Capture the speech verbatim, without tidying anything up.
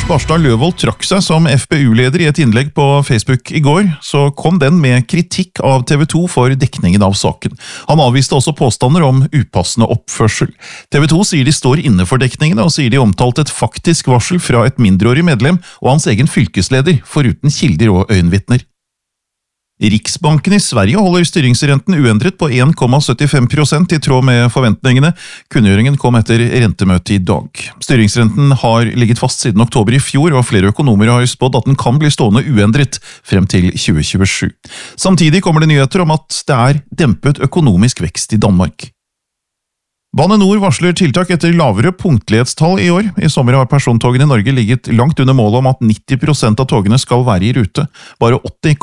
Lars Barstad Løvold trakk seg som F P U-leder i et innlegg på Facebook i går, så kom den med kritikk av T V to for dekningen av saken. Han avviste også påstander om upassende oppførsel. T V to sier de står inne for dekningene, og sier de omtalte et faktisk varsel fra et mindreårig medlem og hans egen fylkesleder, foruten kilder og øyenvitner. Riksbanken i Sverige holder styringsrenten uendret på en komma syttifem prosent i tråd med forventningene. Kunngjøringen kom etter rentemøtet i dag. Styringsrenten har ligget fast siden oktober i fjor, og flere økonomer har spådd at den kan bli stående uendret frem til tjue tjuesju. Samtidig kommer det nyheter om at det er dempet økonomisk vekst i Danmark. Bane Nor varsler tiltak etter lavere punktlighetstall i år. I sommer har persontogene i Norge ligget langt under målet om at nitti prosent av togene skal være i rute. Bare åtti